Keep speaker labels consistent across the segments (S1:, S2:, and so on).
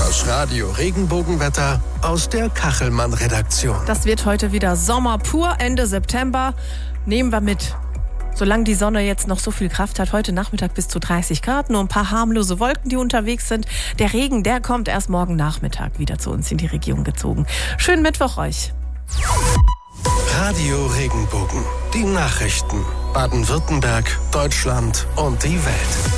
S1: Das Radio Regenbogenwetter aus der Kachelmann-Redaktion.
S2: Das wird heute wieder Sommer pur, Ende September. Nehmen wir mit. Solange die Sonne jetzt noch so viel Kraft hat, heute Nachmittag bis zu 30 Grad, nur ein paar harmlose Wolken, die unterwegs sind. Der Regen, der kommt erst morgen Nachmittag wieder zu uns in die Region gezogen. Schönen Mittwoch euch.
S1: Radio Regenbogen, die Nachrichten. Baden-Württemberg, Deutschland und die Welt.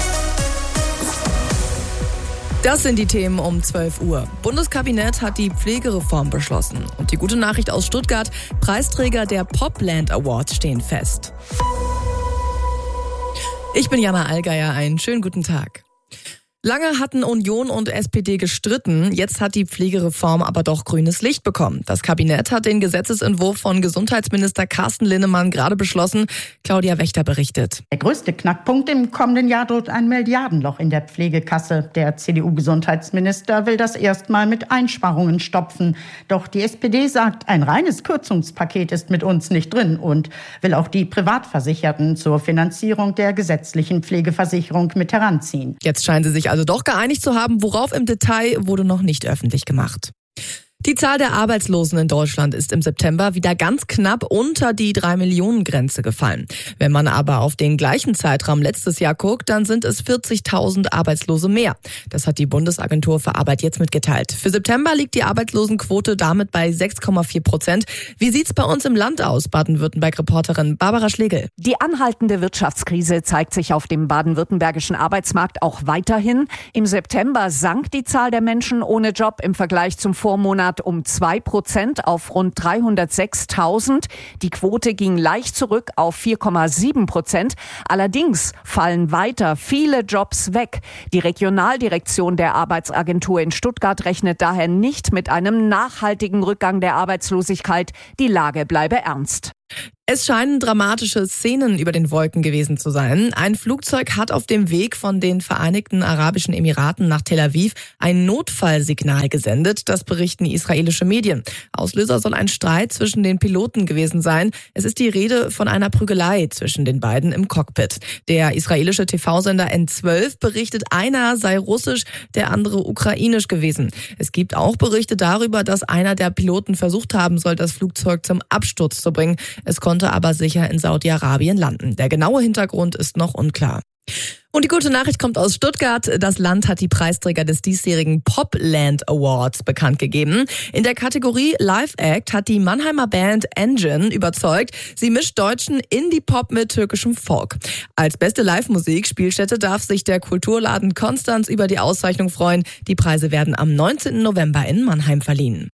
S2: Das sind die Themen um 12 Uhr. Bundeskabinett hat die Pflegereform beschlossen. Und die gute Nachricht aus Stuttgart, Preisträger der Popland Awards stehen fest. Ich bin Jana Allgeier, einen schönen guten Tag. Lange hatten Union und SPD gestritten, jetzt hat die Pflegereform aber doch grünes Licht bekommen. Das Kabinett hat den Gesetzesentwurf von Gesundheitsminister Carsten Linnemann gerade beschlossen. Claudia Wächter berichtet.
S3: Der größte Knackpunkt im kommenden Jahr droht ein Milliardenloch in der Pflegekasse. Der CDU-Gesundheitsminister will das erstmal mit Einsparungen stopfen. Doch die SPD sagt, ein reines Kürzungspaket ist mit uns nicht drin und will auch die Privatversicherten zur Finanzierung der gesetzlichen Pflegeversicherung mit heranziehen.
S2: Jetzt scheinen sie sich also doch geeinigt zu haben, worauf im Detail wurde noch nicht öffentlich gemacht. Die Zahl der Arbeitslosen in Deutschland ist im September wieder ganz knapp unter die 3-Millionen-Grenze gefallen. Wenn man aber auf den gleichen Zeitraum letztes Jahr guckt, dann sind es 40.000 Arbeitslose mehr. Das hat die Bundesagentur für Arbeit jetzt mitgeteilt. Für September liegt die Arbeitslosenquote damit bei 6,4%. Wie sieht's bei uns im Land aus? Baden-Württemberg-Reporterin Barbara Schlegel.
S4: Die anhaltende Wirtschaftskrise zeigt sich auf dem baden-württembergischen Arbeitsmarkt auch weiterhin. Im September sank die Zahl der Menschen ohne Job im Vergleich zum Vormonat um 2% auf rund 306.000. Die Quote ging leicht zurück auf 4,7%. Allerdings fallen weiter viele Jobs weg. Die Regionaldirektion der Arbeitsagentur in Stuttgart rechnet daher nicht mit einem nachhaltigen Rückgang der Arbeitslosigkeit. Die Lage bleibe ernst.
S2: Es scheinen dramatische Szenen über den Wolken gewesen zu sein. Ein Flugzeug hat auf dem Weg von den Vereinigten Arabischen Emiraten nach Tel Aviv ein Notfallsignal gesendet. Das berichten israelische Medien. Auslöser soll ein Streit zwischen den Piloten gewesen sein. Es ist die Rede von einer Prügelei zwischen den beiden im Cockpit. Der israelische TV-Sender N12 berichtet, einer sei russisch, der andere ukrainisch gewesen. Es gibt auch Berichte darüber, dass einer der Piloten versucht haben soll, das Flugzeug zum Absturz zu bringen. Es konnte aber sicher in Saudi-Arabien landen. Der genaue Hintergrund ist noch unklar. Und die gute Nachricht kommt aus Stuttgart. Das Land hat die Preisträger des diesjährigen Popland Awards bekannt gegeben. In der Kategorie Live Act hat die Mannheimer Band Engine überzeugt. Sie mischt deutschen Indie-Pop mit türkischem Folk. Als beste Live-Musik-Spielstätte darf sich der Kulturladen Konstanz über die Auszeichnung freuen. Die Preise werden am 19. November in Mannheim verliehen.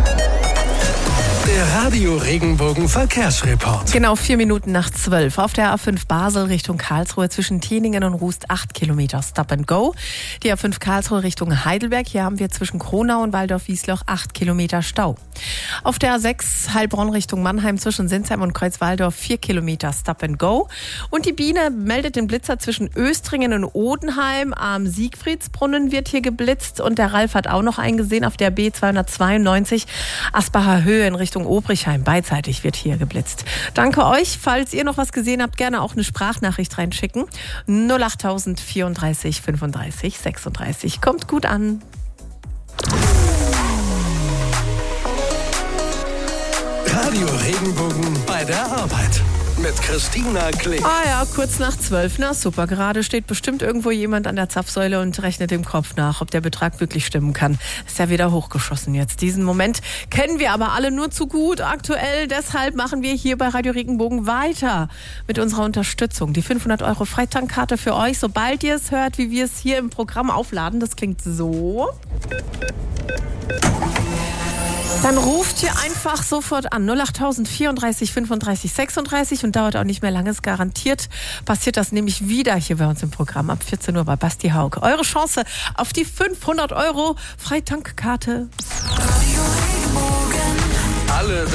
S1: Der Radio Regenbogen Verkehrsreport.
S2: Genau 4 Minuten nach 12. Auf der A5 Basel Richtung Karlsruhe zwischen Teningen und Rust 8 Kilometer Stop and Go. Die A5 Karlsruhe Richtung Heidelberg. Hier haben wir zwischen Kronau und Waldorf-Wiesloch 8 Kilometer Stau. Auf der A6 Heilbronn Richtung Mannheim zwischen Sinsheim und Kreuzwaldorf 4 Kilometer Stop and Go. Und die Biene meldet den Blitzer zwischen Östringen und Odenheim. Am Siegfriedsbrunnen wird hier geblitzt und der Ralf hat auch noch einen gesehen auf der B292 Asbacher Höhe in Richtung Obrichheim. Beidseitig wird hier geblitzt. Danke euch. Falls ihr noch was gesehen habt, gerne auch eine Sprachnachricht reinschicken. 08000 34 35 36. Kommt gut an.
S1: Radio Regenbogen bei der Arbeit. Mit Christina Kling.
S2: Ah ja, kurz nach 12. Na super, gerade steht bestimmt irgendwo jemand an der Zapfsäule und rechnet im Kopf nach, ob der Betrag wirklich stimmen kann. Ist ja wieder hochgeschossen jetzt. Diesen Moment kennen wir aber alle nur zu gut aktuell. Deshalb machen wir hier bei Radio Regenbogen weiter mit unserer Unterstützung. Die 500 € Freitankkarte für euch, sobald ihr es hört, wie wir es hier im Programm aufladen. Das klingt so. Dann ruft ihr einfach sofort an 08000 34 35 36 und dauert auch nicht mehr lange, ist garantiert. Passiert das nämlich wieder hier bei uns im Programm ab 14 Uhr bei Basti Hauke. Eure Chance auf die 500 € Freitankkarte.
S1: Alle